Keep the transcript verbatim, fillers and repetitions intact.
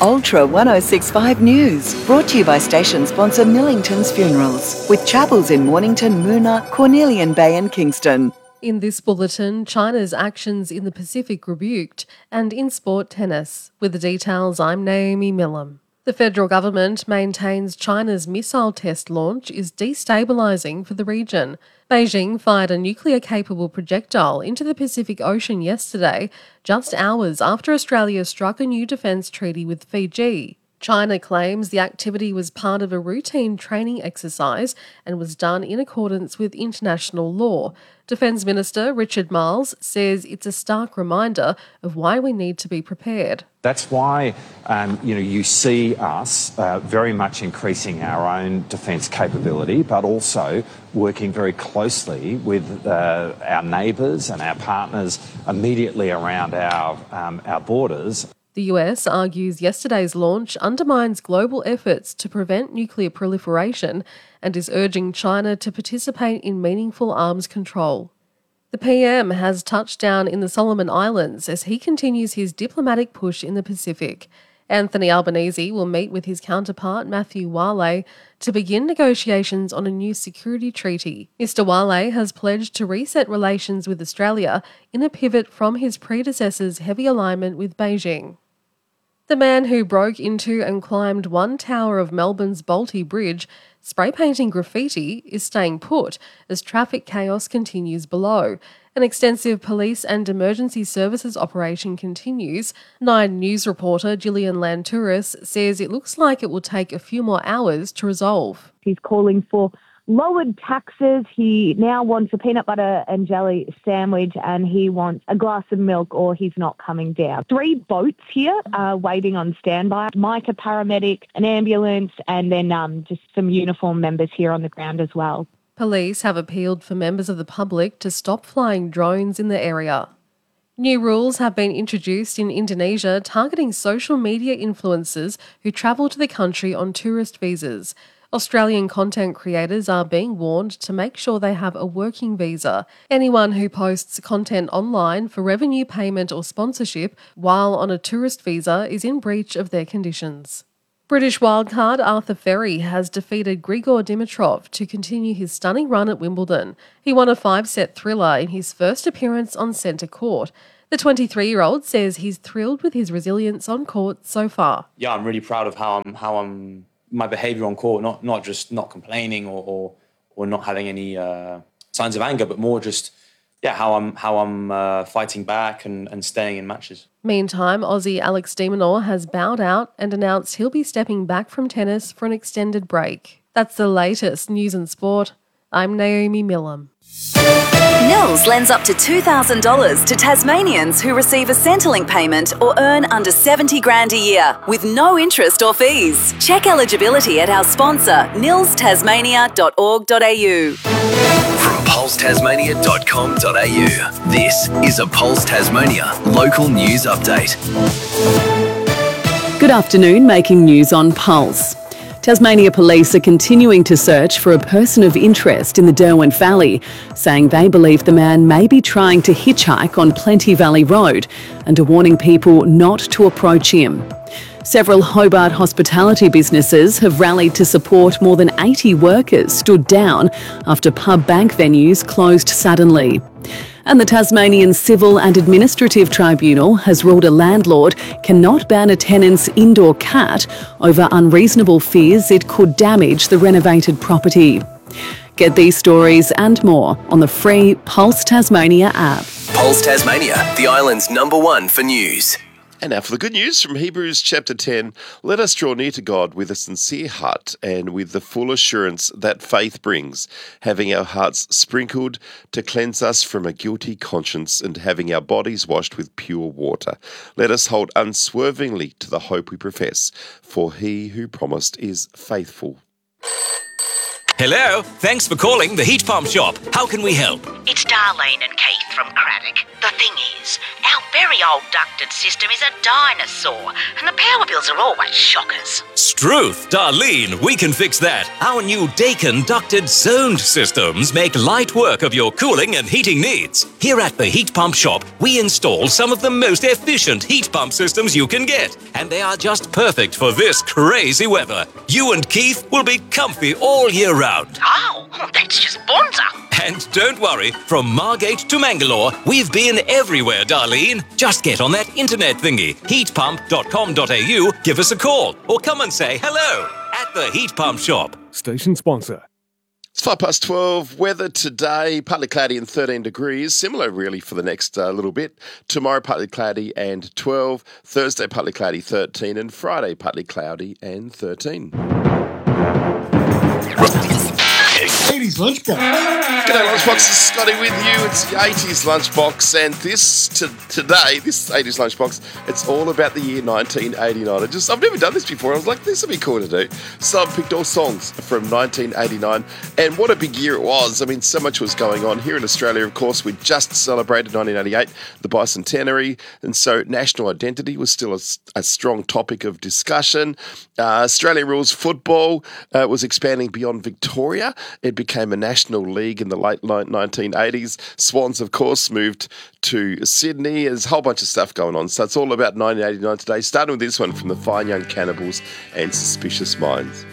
Ultra one oh six point five News, brought to you by station sponsor Millington's Funerals, with chapels in Mornington, Moona, Cornelian Bay and Kingston. In this bulletin, China's actions in the Pacific rebuked, and in sport tennis. With the details, I'm Naomi Millam. The federal government maintains China's missile test launch is destabilising for the region. Beijing fired a nuclear-capable projectile into the Pacific Ocean yesterday, just hours after Australia struck a new defence treaty with Fiji. China claims the activity was part of a routine training exercise and was done in accordance with international law. Defence Minister Richard Marles says it's a stark reminder of why we need to be prepared. That's why um, you know, you see us uh, very much increasing our own defence capability, but also working very closely with uh, our neighbours and our partners immediately around our, um, our borders. The U S argues yesterday's launch undermines global efforts to prevent nuclear proliferation and is urging China to participate in meaningful arms control. The P M has touched down in the Solomon Islands as he continues his diplomatic push in the Pacific. Anthony Albanese will meet with his counterpart Matthew Wale to begin negotiations on a new security treaty. Mister Wale has pledged to reset relations with Australia in a pivot from his predecessor's heavy alignment with Beijing. The man who broke into and climbed one tower of Melbourne's Bolte Bridge, spray painting graffiti, is staying put as traffic chaos continues below. An extensive police and emergency services operation continues. Nine News reporter Gillian Lantouris says it looks like it will take a few more hours to resolve. He's calling for lowered taxes. He now wants a peanut butter and jelly sandwich, and he wants a glass of milk or he's not coming down. Three boats here uh, waiting on standby. Mike, a paramedic, an ambulance, and then um, just some uniform members here on the ground as well. Police have appealed for members of the public to stop flying drones in the area. New rules have been introduced in Indonesia targeting social media influencers who travel to the country on tourist visas. Australian content creators are being warned to make sure they have a working visa. Anyone who posts content online for revenue payment or sponsorship while on a tourist visa is in breach of their conditions. British wildcard Arthur Ferry has defeated Grigor Dimitrov to continue his stunning run at Wimbledon. He won a five-set thriller in his first appearance on centre court. The twenty-three-year-old says he's thrilled with his resilience on court so far. Yeah, I'm really proud of how I'm, how I'm, my behaviour on court, not not just not complaining or or, or not having any uh, signs of anger, but more just yeah how I'm how I'm uh, fighting back and, and staying in matches. Meantime, Aussie Alex de Minaur has bowed out and announced he'll be stepping back from tennis for an extended break. That's the latest news and sport. I'm Naomi Millam. Nils lends up to two thousand dollars to Tasmanians who receive a Centrelink payment or earn under seventy grand a year with no interest or fees. Check eligibility at our sponsor, nils tasmania dot org dot a u. From pulse tasmania dot com dot a u, this is a Pulse Tasmania local news update. Good afternoon, making news on Pulse. Tasmania Police are continuing to search for a person of interest in the Derwent Valley, saying they believe the man may be trying to hitchhike on Plenty Valley Road and are warning people not to approach him. Several Hobart hospitality businesses have rallied to support more than eighty workers stood down after pub bank venues closed suddenly. And the Tasmanian Civil and Administrative Tribunal has ruled a landlord cannot ban a tenant's indoor cat over unreasonable fears it could damage the renovated property. Get these stories and more on the free Pulse Tasmania app. Pulse Tasmania, the island's number one for news. And now for the good news from Hebrews chapter ten. Let us draw near to God with a sincere heart and with the full assurance that faith brings, having our hearts sprinkled to cleanse us from a guilty conscience and having our bodies washed with pure water. Let us hold unswervingly to the hope we profess, for he who promised is faithful. Hello, thanks for calling the Heat Pump Shop. How can we help? It's Darlene and Keith from Craddock. The thing is, our very old ducted system is a dinosaur, and the power bills are always shockers. Struth, Darlene, we can fix that. Our new Dakin ducted zoned systems make light work of your cooling and heating needs. Here at the Heat Pump Shop, we install some of the most efficient heat pump systems you can get, and they are just perfect for this crazy weather. You and Keith will be comfy all year round. Oh, that's just bonza. And don't worry, from Margate to Mangalore, we've been everywhere, Darlene. Just get on that internet thingy, heat pump dot com dot a u, give us a call, or come and say hello at the Heat Pump Shop. Station sponsor. It's five past twelve. Weather today, partly cloudy and thirteen degrees. Similar, really, for the next uh, little bit. Tomorrow, partly cloudy and twelve. Thursday, partly cloudy, thirteen. And Friday, partly cloudy and thirteen. eighties Lunchbox. G'day, Lunchbox. This is Scotty with you. It's the eighties Lunchbox, and this to, today, this eighties Lunchbox, it's all about the year nineteen eighty-nine. I just, I've never done this before. I was like, this would be cool to do. So I picked all songs from nineteen eighty-nine, and what a big year it was. I mean, so much was going on here in Australia. Of course, we just celebrated nineteen eighty-eight, the bicentenary, and so national identity was still a, a strong topic of discussion. Uh, Australian rules football uh, was expanding beyond Victoria. It became a national league in the late nineteen eighties. Swans, of course, moved to Sydney. There's a whole bunch of stuff going on. So it's all about nineteen eighty-nine today, starting with this one from the Fine Young Cannibals and Suspicious Minds.